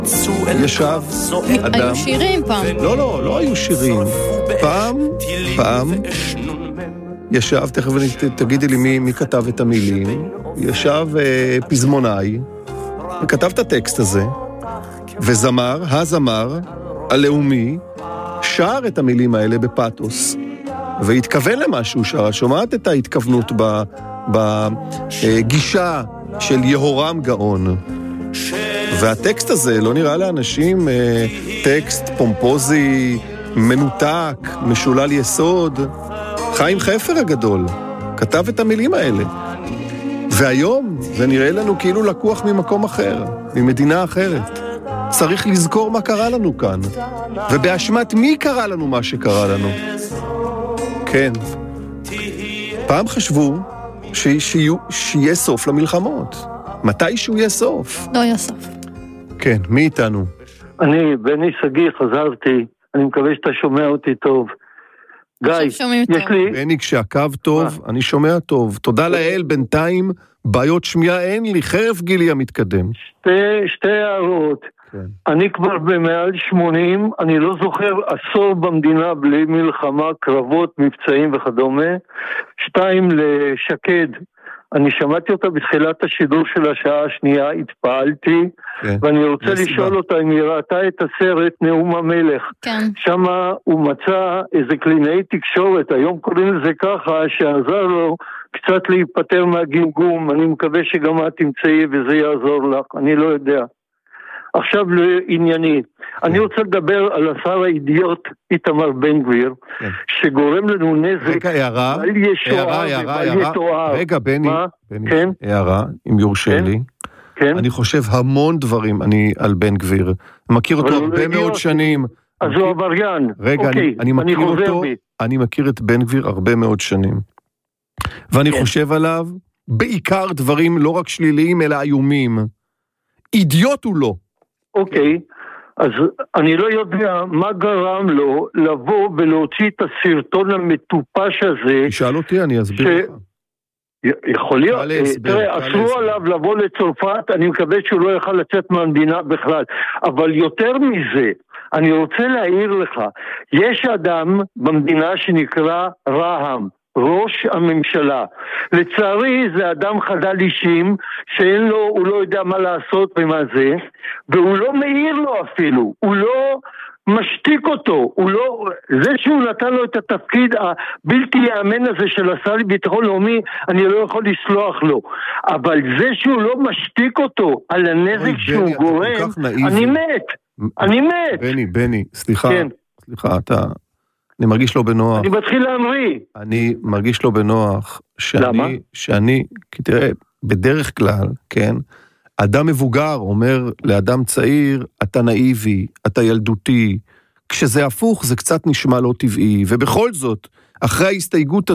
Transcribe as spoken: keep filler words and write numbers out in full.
ישב אדם... היו שירים פעם. לא, לא, לא היו שירים. פעם, פעם, ישב, תכף תגידי לי מי, מי כתב את המילים, ישב אה, פזמונאי, וכתב את הטקסט הזה, וזמר, הזמר, הלאומי, שר את המילים האלה בפאטוס, והתכוון למשהו שר, שומעת את ההתכוונות בגישה של יהורם גאון. והטקסט הזה לא נראה לאנשים אה, טקסט פומפוזי, מנותק, משולל יסוד. חיים חפר הגדול כתב את המילים האלה. והיום זה נראה לנו כאילו לקוח ממקום אחר, ממדינה אחרת. צריך לזכור מה קרה לנו כאן. ובאשמת מי קרה לנו מה שקרה לנו. כן. פעם חשבו ש... שיהיו... שיהיה סוף למלחמות. מתי שהוא יהיה סוף? לא יהיה סוף. כן, מי איתנו? אני, בני סגי, חזרתי. אני מקווה שאתה שומע אותי טוב. גיא, יש לי... בני, כשהקו טוב, אני שומע טוב. תודה לאל, בינתיים, בעיות שמיעה אין לי, חרף גילי המתקדם. שתי, שתי הערות. כן. אני כבר במעל שמונים, אני לא זוכר עשור במדינה בלי מלחמה, קרבות, מבצעים וכדומה. שתיים, לשקד. אני שמעתי אותה בתחילת השידור של השעה השנייה, התפעלתי, כן. ואני רוצה לשאול אותה אם היא ראתה את הסרט נאום המלך. כן. שמה הוא מצא איזה קלינאי תקשורת, היום קוראים לזה ככה, שעזר לו קצת להיפטר מהגמגום, אני מקווה שגם את תמצאי וזה יעזור לך, אני לא יודע. עכשיו לענייני, אני רוצה לדבר על השר האידיוט איתמר בן גביר, שגורם לנו נזק על ישועה ועל יתואר. רגע, בני, הערה, אם יורשה לי. אני חושב המון דברים אני על בן גביר. אני מכיר אותו הרבה מאוד שנים. אז הוא עבריין. רגע, אני מכיר אותו, אני מכיר את בן גביר הרבה מאוד שנים. ואני חושב עליו בעיקר דברים לא רק שליליים, אלא איומים. אידיוט הוא לא. אוקיי, אז אני לא יודע מה גרם לו לבוא ולהוציא את הסרטון המטופש הזה. תשאל אותי, אני אסביר לך. יכול להיות, תראה, אסרו עליו לבוא לצרפת, אני מקווה שהוא לא יוכל לצאת מהמדינה בכלל, אבל יותר מזה, אני רוצה להעיר לך, יש אדם במדינה שנקרא רע"מ, ראש הממשלה. לצערי זה אדם חדל אישים שאין לו, הוא לא יודע מה לעשות ומה זה, והוא לא מעיר לו אפילו, הוא לא משתיק אותו, הוא לא, זה שהוא נתן לו את התפקיד הבלתי יאמן הזה של השר לביטחון לאומי, אני לא יכול לסלוח לו, אבל זה שהוא לא משתיק אותו על הנזק שהוא גורם, אני מת, אני מת. בני, בני, סליחה, סליחה, אתה... אני מרגיש לא בנוח. אני מתחיל להמריא. אני מרגיש לא בנוח. שאני, למה? שאני, כי תראה, בדרך כלל, כן, אדם מבוגר אומר לאדם צעיר, אתה נאיבי, אתה ילדותי. כשזה הפוך, זה קצת נשמע לא טבעי. ובכל זאת, אחרי ההסתייגות